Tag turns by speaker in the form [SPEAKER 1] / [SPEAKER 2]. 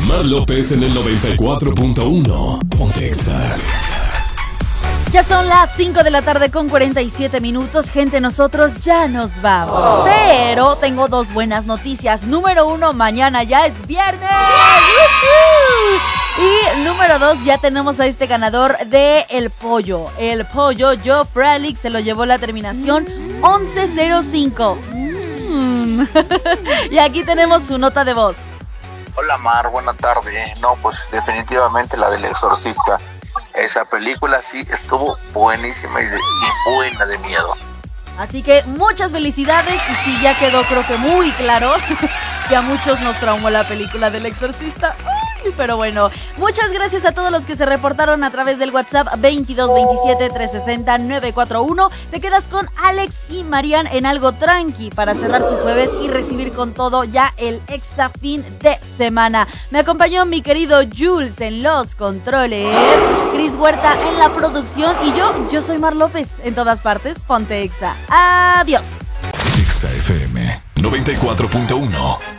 [SPEAKER 1] Mar López en el 94.1. Ponte Exa.
[SPEAKER 2] Ya son las 5 de la tarde con 47 minutos. Gente, nosotros ya nos vamos. Pero tengo dos buenas noticias. Número 1, mañana ya es viernes. Y número 2, ya tenemos a este ganador de El Pollo. El Pollo, Joe Fralick, se lo llevó la terminación 1105. Y aquí tenemos su nota de voz.
[SPEAKER 3] Hola Mar, buena tarde. No, pues definitivamente la del Exorcista. Esa película sí estuvo buenísima y buena de miedo.
[SPEAKER 2] Así que muchas felicidades y sí, ya quedó creo que muy claro que a muchos nos traumó la película del Exorcista. Pero bueno, muchas gracias a todos los que se reportaron a través del WhatsApp 2227-360-941. Te quedas con Alex y Marian en algo tranqui para cerrar tu jueves y recibir con todo ya el Exa fin de semana. Me acompañó mi querido Jules en los controles, Cris Huerta en la producción y yo soy Mar López. En todas partes, ponte Exa. Adiós.
[SPEAKER 1] Exa FM 94.1.